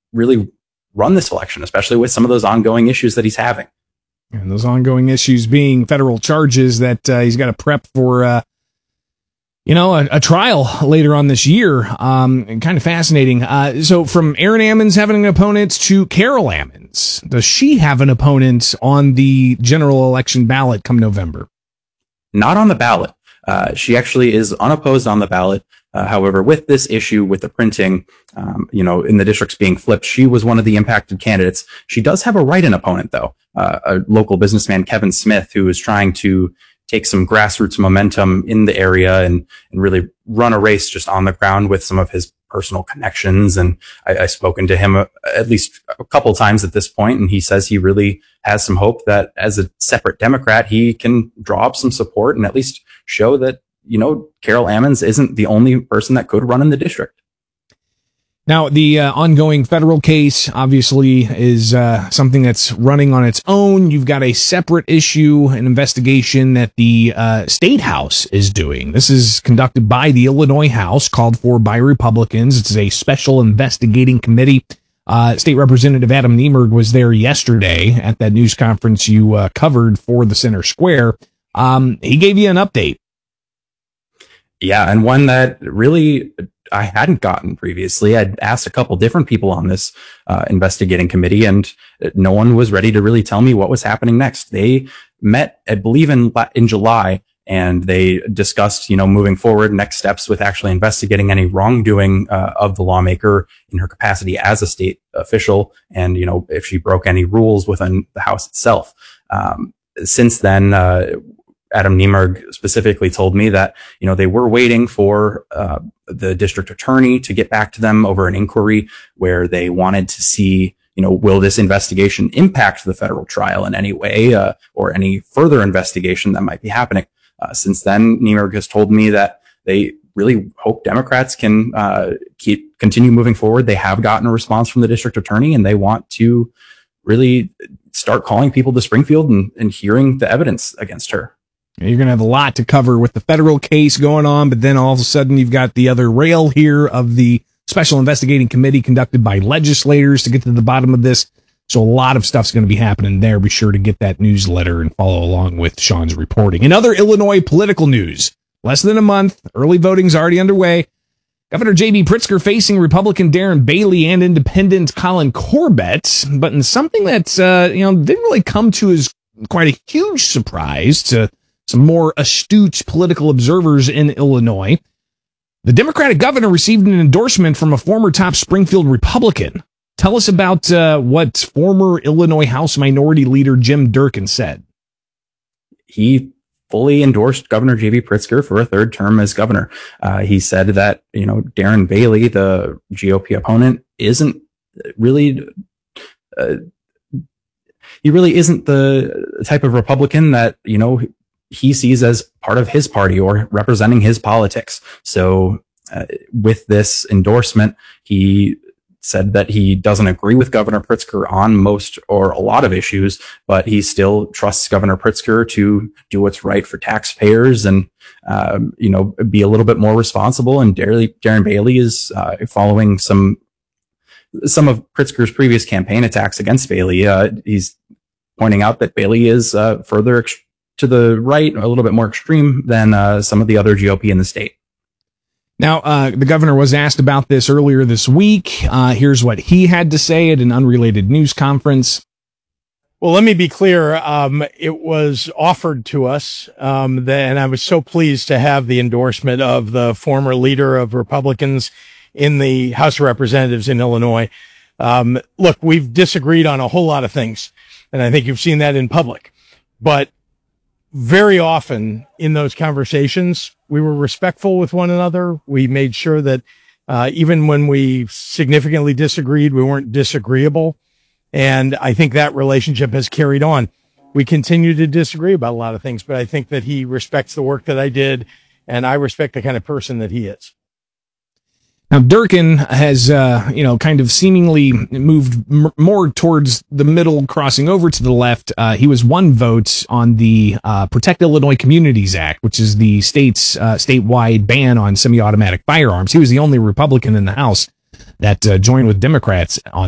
really run this election, especially with some of those ongoing issues that he's having. And those ongoing issues being federal charges that he's got to prep for, a trial later on this year. Kind of fascinating. So from Aaron Ammons having an opponent to Carol Ammons, does she have an opponent on the general election ballot come November? Not on the ballot. She actually is unopposed on the ballot. However, with this issue with the printing, in the districts being flipped, she was one of the impacted candidates. She does have a write-in opponent, though, a local businessman, Kevin Smith, who is trying to take some grassroots momentum in the area and really run a race just on the ground with some of his personal connections. And I've spoken to him at least a couple times at this point, and he says he really has some hope that as a separate Democrat, he can draw up some support and at least show that, Carol Ammons isn't the only person that could run in the district. Now, the ongoing federal case obviously is something that's running on its own. You've got a separate issue, an investigation that the State House is doing. This is conducted by the Illinois House, called for by Republicans. It's a special investigating committee. State Representative Adam Niemerg was there yesterday at that news conference you covered for the Center Square. He gave you an update. Yeah, and one that really I hadn't gotten previously. I'd asked a couple different people on this investigating committee, and no one was ready to really tell me what was happening next. They met, I believe, in July, and they discussed, moving forward, next steps with actually investigating any wrongdoing of the lawmaker in her capacity as a state official, and if she broke any rules within the House itself. Since then, Adam Niemerg specifically told me that, they were waiting for the district attorney to get back to them over an inquiry where they wanted to see, will this investigation impact the federal trial in any way, or any further investigation that might be happening. Since then, Niemerg has told me that they really hope Democrats can continue moving forward. They have gotten a response from the district attorney, and they want to really start calling people to Springfield and hearing the evidence against her. You're going to have a lot to cover with the federal case going on, but then all of a sudden you've got the other rail here of the special investigating committee conducted by legislators to get to the bottom of this. So a lot of stuff's going to be happening there. Be sure to get that newsletter and follow along with Sean's reporting. In other Illinois political news, less than a month, early voting's already underway. Governor J.B. Pritzker facing Republican Darren Bailey and Independent Colin Corbett, but in something that, didn't really come to as quite a huge surprise to some more astute political observers in Illinois. The Democratic governor received an endorsement from a former top Springfield Republican. Tell us about what former Illinois House Minority Leader Jim Durkin said. He fully endorsed Governor J.B. Pritzker for a third term as governor. He said that, Darren Bailey, the GOP opponent, isn't really... he really isn't the type of Republican that, he sees as part of his party or representing his politics. So with this endorsement, he said that he doesn't agree with Governor Pritzker on most or a lot of issues, but he still trusts Governor Pritzker to do what's right for taxpayers and, be a little bit more responsible. And Darren Bailey is following some of Pritzker's previous campaign attacks against Bailey. He's pointing out that Bailey is further to the right, a little bit more extreme than some of the other GOP in the state. Now, the governor was asked about this earlier this week. Here's what he had to say at an unrelated news conference. Well, let me be clear. It was offered to us, and I was so pleased to have the endorsement of the former leader of Republicans in the House of Representatives in Illinois. Look, we've disagreed on a whole lot of things, and I think you've seen that in public. But very often in those conversations, we were respectful with one another. We made sure that even when we significantly disagreed, we weren't disagreeable. And I think that relationship has carried on. We continue to disagree about a lot of things, but I think that he respects the work that I did, and I respect the kind of person that he is. Now, Durkin has, kind of seemingly moved more towards the middle, crossing over to the left. He was one vote on the Protect Illinois Communities Act, which is the state's statewide ban on semi-automatic firearms. He was the only Republican in the House that joined with Democrats on